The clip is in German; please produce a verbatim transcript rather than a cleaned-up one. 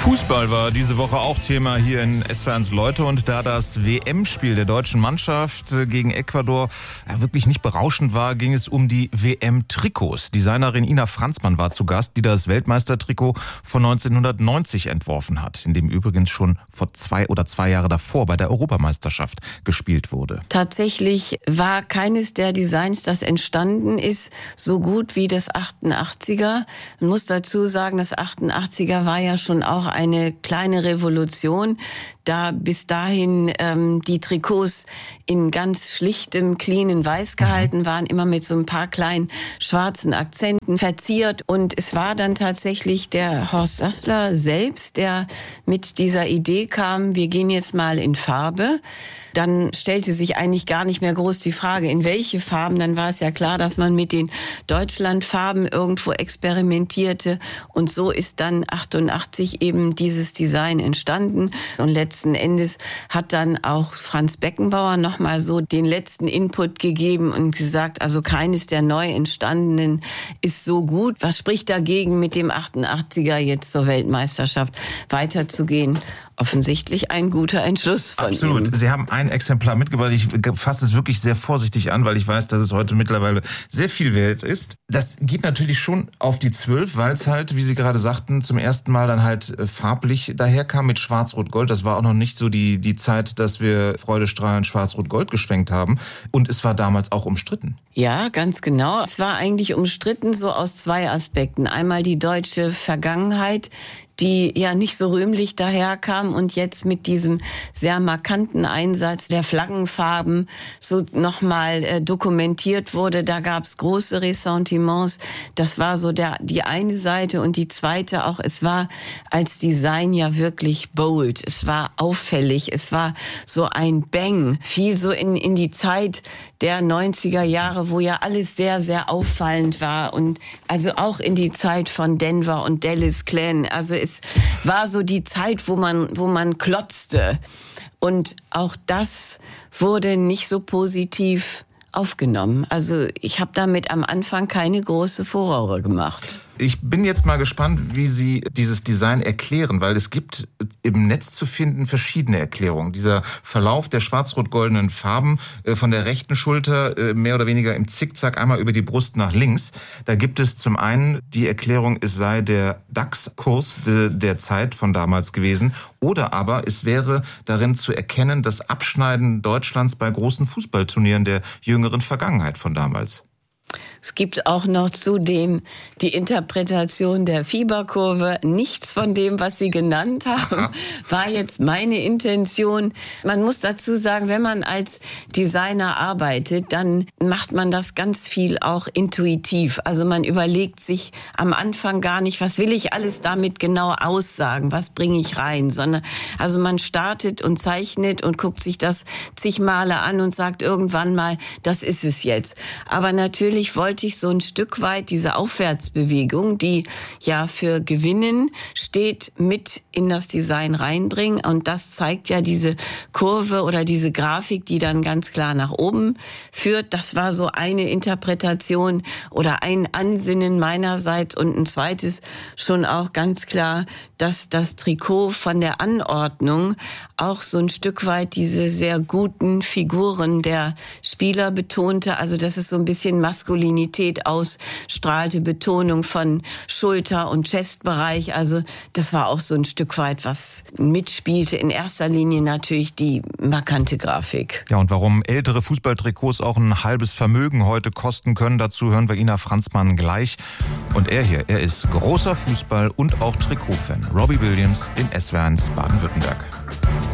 Fußball war diese Woche auch Thema hier in S W R eins Leute, und da das W M-Spiel der deutschen Mannschaft gegen Ecuador wirklich nicht berauschend war, ging es um die W M-Trikots. Designerin Ina Franzmann war zu Gast, die das Weltmeistertrikot von neunzehnhundertneunzig entworfen hat, in dem übrigens schon vor zwei oder zwei Jahre davor bei der Europameisterschaft gespielt wurde. Tatsächlich war keines der Designs, das entstanden ist, so gut wie das achtundachtziger. Man muss dazu sagen, das achtundachtziger war ja schon auch eine kleine Revolution, da bis dahin ähm, die Trikots in ganz schlichtem, cleanen Weiß gehalten waren, immer mit so ein paar kleinen schwarzen Akzenten verziert. Und es war dann tatsächlich der Horst Dassler selbst, der mit dieser Idee kam, wir gehen jetzt mal in Farbe. Dann stellte sich eigentlich gar nicht mehr groß die Frage, in welche Farben. Dann war es ja klar, dass man mit den Deutschlandfarben irgendwo experimentierte. Und so ist dann achtundachtzig eben dieses Design entstanden. Und letzten Endes hat dann auch Franz Beckenbauer nochmal so den letzten Input gegeben und gesagt, also keines der neu entstandenen ist so gut. Was spricht dagegen, mit dem achtundachtziger jetzt zur Weltmeisterschaft weiterzugehen? Offensichtlich ein guter Entschluss von Absolut. ihm. Sie haben ein Exemplar mitgebracht. Ich fasse es wirklich sehr vorsichtig an, weil ich weiß, dass es heute mittlerweile sehr viel wert ist. Das geht natürlich schon auf die zwölf, weil es halt, wie Sie gerade sagten, zum ersten Mal dann halt farblich daherkam mit Schwarz-Rot-Gold. Das war auch noch nicht so die, die Zeit, dass wir freudestrahlend Schwarz-Rot-Gold geschwenkt haben. Und es war damals auch umstritten. Ja, ganz genau. Es war eigentlich umstritten so aus zwei Aspekten. Einmal die deutsche Vergangenheit, die ja nicht so rühmlich daherkam und jetzt mit diesem sehr markanten Einsatz der Flaggenfarben so nochmal äh, dokumentiert wurde. Da gab es große Ressentiments. Das war so der die eine Seite, und die zweite auch, es war als Design ja wirklich bold. Es war auffällig. Es war so ein Bang. Fiel so in, in die Zeit der neunziger Jahre, wo ja alles sehr, sehr auffallend war, und also auch in die Zeit von Denver und Dallas Clan. Also es war so die Zeit, wo man, wo man klotzte. Und auch das wurde nicht so positiv aufgenommen. Also ich habe damit am Anfang keine große Furore gemacht. Ich bin jetzt mal gespannt, wie Sie dieses Design erklären, weil es gibt im Netz zu finden verschiedene Erklärungen. Dieser Verlauf der schwarz-rot-goldenen Farben von der rechten Schulter mehr oder weniger im Zickzack einmal über die Brust nach links. Da gibt es zum einen die Erklärung, es sei der DAX-Kurs der Zeit von damals gewesen, oder aber es wäre darin zu erkennen, das Abschneiden Deutschlands bei großen Fußballturnieren der jüngeren Vergangenheit von damals. Es gibt auch noch zudem die Interpretation der Fieberkurve. Nichts von dem, was Sie genannt haben, war jetzt meine Intention. Man muss dazu sagen, wenn man als Designer arbeitet, dann macht man das ganz viel auch intuitiv. Also man überlegt sich am Anfang gar nicht, was will ich alles damit genau aussagen, was bringe ich rein, sondern also man startet und zeichnet und guckt sich das zig Male an und sagt irgendwann mal, das ist es jetzt. Aber natürlich wollte ich so ein Stück weit diese Aufwärtsbewegung, die ja für Gewinnen steht, mit in das Design reinbringen. Und das zeigt ja diese Kurve oder diese Grafik, die dann ganz klar nach oben führt. Das war so eine Interpretation oder ein Ansinnen meinerseits. Und ein zweites schon auch ganz klar, dass das Trikot von der Anordnung auch so ein Stück weit diese sehr guten Figuren der Spieler betonte. Also dass es so ein bisschen Maskulinität ausstrahlte, Betonung von Schulter- und Chestbereich. Also das war auch so ein Stück weit, was mitspielte. In erster Linie natürlich die markante Grafik. Ja, und warum ältere Fußballtrikots auch ein halbes Vermögen heute kosten können, dazu hören wir Ina Franzmann gleich. Und er hier, er ist großer Fußball- und auch Trikotfan. Robbie Williams in S W R eins Baden-Württemberg.